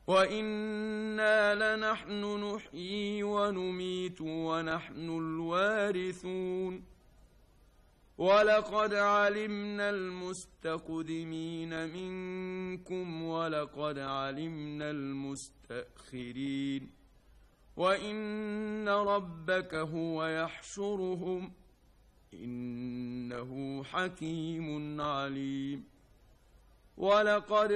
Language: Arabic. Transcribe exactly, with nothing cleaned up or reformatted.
وإنا لنحن نحيي ونميت ونحن الوارثون ولقد علمنا المستقدمين منكم ولقد علمنا المستأخرين وإن ربك هو يحشرهم إنه حكيم عليم ولقد